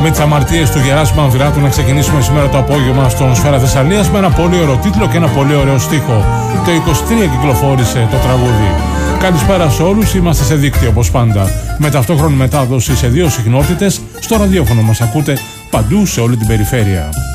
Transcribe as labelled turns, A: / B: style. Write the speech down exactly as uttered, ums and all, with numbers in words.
A: Με τις αμαρτίες του Γεράσιμου Ανδρεάτου να ξεκινήσουμε σήμερα το απόγευμα στον Σφαίρα Θεσσαλίας με ένα πολύ ωραίο τίτλο και ένα πολύ ωραίο στίχο. Το είκοσι τρία κυκλοφόρησε το τραγούδι. Καλησπέρα σε όλους, είμαστε σε δίκτυο όπως πάντα. Με ταυτόχρονη μετάδοση σε δύο συχνότητες, στο ραδιόφωνο μας ακούτε παντού σε όλη την περιφέρεια.